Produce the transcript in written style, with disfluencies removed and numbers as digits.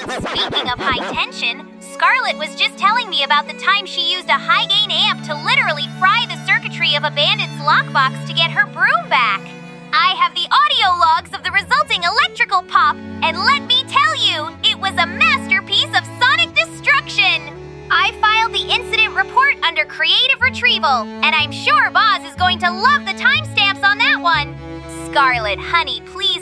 Speaking of high tension, Scarlet was just telling me about the time she used a high-gain amp to literally fry the circuitry of a bandit's lockbox to get her broom back. I have the audio logs of the resulting electrical pop, and let me tell you, it was a masterpiece of sonic destruction! I filed the incident report under creative retrieval, and I'm sure Boz is going to love the timestamps on that one. Scarlet, honey, please